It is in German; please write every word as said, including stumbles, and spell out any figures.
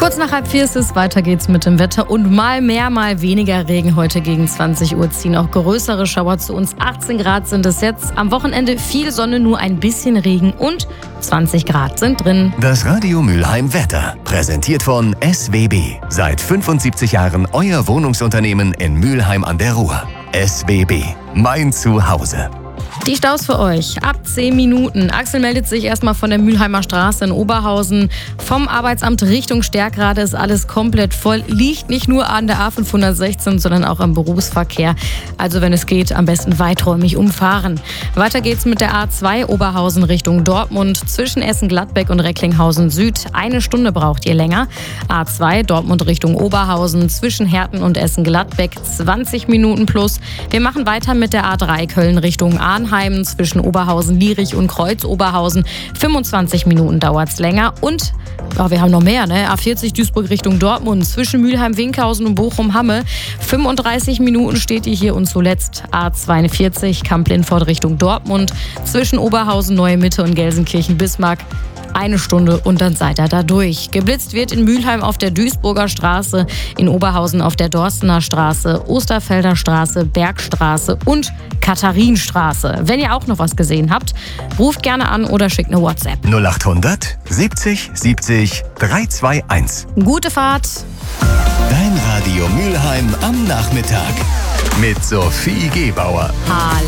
Kurz nach halb vier ist es, weiter geht's mit dem Wetter und mal mehr, mal weniger Regen. Heute gegen zwanzig Uhr ziehen auch größere Schauer zu uns. achtzehn Grad sind es jetzt. Am Wochenende viel Sonne, nur ein bisschen Regen und zwanzig Grad sind drin. Das Radio Mülheim Wetter, präsentiert von S W B. Seit fünfundsiebzig Jahren euer Wohnungsunternehmen in Mülheim an der Ruhr. S W B, mein Zuhause. Die Staus für euch ab zehn Minuten. Axel meldet sich erstmal von der Mülheimer Straße in Oberhausen. Vom Arbeitsamt Richtung Stärkrade ist alles komplett voll. Liegt nicht nur an der A fünfhundertsechzehn, sondern auch am Berufsverkehr. Also wenn es geht, am besten weiträumig umfahren. Weiter geht's mit der A zwei Oberhausen Richtung Dortmund. Zwischen Essen-Gladbeck und Recklinghausen Süd. Eine Stunde braucht ihr länger. A zwei Dortmund Richtung Oberhausen. Zwischen Herten und Essen-Gladbeck zwanzig Minuten plus. Wir machen weiter mit der A drei Köln Richtung Arnheim. Zwischen Oberhausen, Lierich und Kreuz-Oberhausen. fünfundzwanzig Minuten dauert es länger. Und oh, wir haben noch mehr, ne? A vierzig Duisburg Richtung Dortmund. Zwischen Mülheim-Winkhausen und Bochum-Hamme. fünfunddreißig Minuten steht ihr hier. Und zuletzt A zweiundvierzig Kamp-Lindfort Richtung Dortmund. Zwischen Oberhausen, Neue Mitte und Gelsenkirchen-Bismarck. Eine Stunde und dann seid ihr da durch. Geblitzt wird in Mülheim auf der Duisburger Straße, in Oberhausen auf der Dorstener Straße, Osterfelder Straße, Bergstraße und Katharinenstraße. Wenn ihr auch noch was gesehen habt, ruft gerne an oder schickt eine WhatsApp. null achthundert siebzig siebzig dreihunderteinundzwanzig. Gute Fahrt! Dein Radio Mülheim am Nachmittag mit Sophie Gebauer. Hallo.